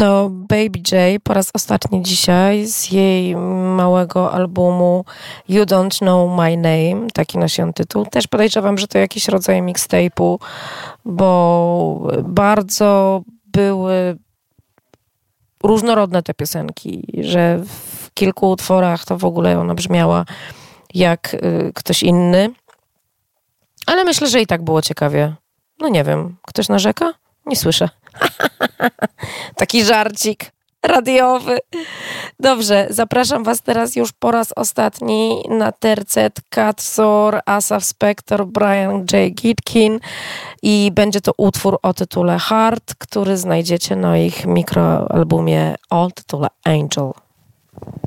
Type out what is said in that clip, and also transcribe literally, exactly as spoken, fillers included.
to Baby J po raz ostatni dzisiaj z jej małego albumu You Don't Know My Name, taki nosi on tytuł. Też podejrzewam, że to jakiś rodzaj mixtape'u, bo bardzo były różnorodne te piosenki, że w kilku utworach to w ogóle ona brzmiała jak y, ktoś inny. Ale myślę, że i tak było ciekawie. No nie wiem, ktoś narzeka? Nie słyszę. Taki żarcik radiowy. Dobrze, zapraszam was teraz już po raz ostatni na tercet Kat Soar, Asaf Spector, Brian J. Gitkin i będzie to utwór o tytule Heart, który znajdziecie na ich mikroalbumie o tytule Angel.